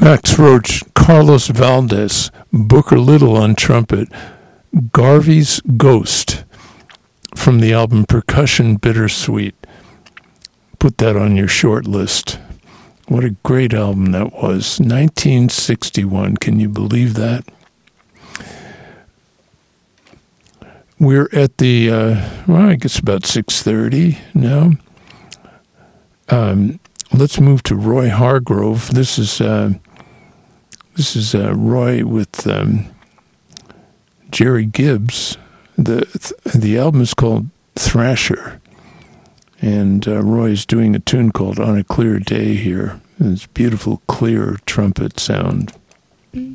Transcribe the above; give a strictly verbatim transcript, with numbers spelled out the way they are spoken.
Max Roach, Carlos Valdez, Booker Little on trumpet, Garvey's Ghost from the album Percussion Bittersweet. Put that on your short list. What a great album that was. nineteen sixty-one, can you believe that? We're at the, uh, well, I guess about six thirty now. Um, let's move to Roy Hargrove. This is uh, this is uh, Roy with um, Jerry Gibbs. The the album is called Thrasher, and uh, Roy is doing a tune called On a Clear Day here. It's beautiful, clear trumpet sound.